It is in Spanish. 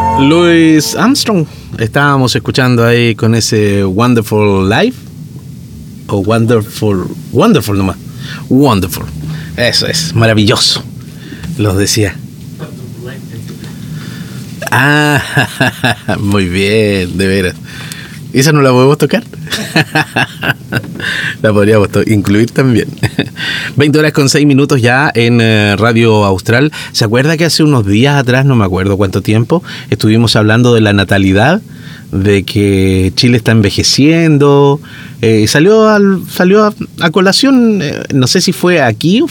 Louis Armstrong. Estábamos escuchando ahí con ese Wonderful Life. O Wonderful nomás. Wonderful. Eso es, maravilloso. Los decía. Ah, muy bien, de veras. ¿Esa no la podemos tocar? La podríamos incluir también. 20:06 ya en Radio Austral. ¿Se acuerda que hace unos días atrás, no me acuerdo cuánto tiempo, estuvimos hablando de la natalidad? De que Chile está envejeciendo. Salió a colación, no sé si fue aquí o